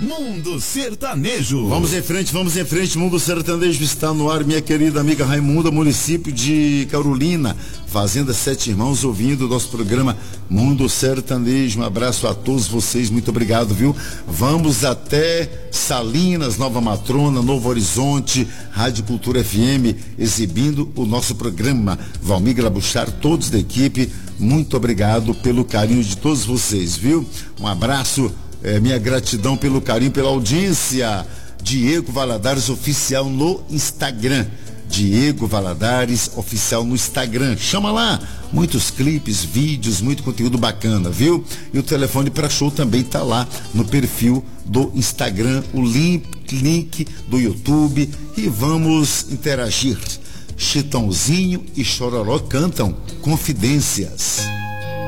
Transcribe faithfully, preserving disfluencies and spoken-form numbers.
Mundo Sertanejo. Vamos em frente, vamos em frente. Mundo Sertanejo está no ar, minha querida amiga Raimunda, município de Carolina, Fazenda Sete Irmãos, ouvindo o nosso programa Mundo Sertanejo. Um abraço a todos vocês, muito obrigado, viu? Vamos até Salinas, Nova Matrona, Novo Horizonte, Rádio Cultura F M, exibindo o nosso programa. Valmir Glabuchar, todos da equipe, muito obrigado pelo carinho de todos vocês, viu? Um abraço. É, minha gratidão pelo carinho, pela audiência. Diego Valadares Oficial no Instagram. Diego Valadares Oficial no Instagram. Chama lá. Muitos clipes, vídeos, muito conteúdo bacana, viu? E o telefone para show também tá lá no perfil do Instagram, o link, link do YouTube. E vamos interagir. Chitãozinho e Chororó cantam Confidências.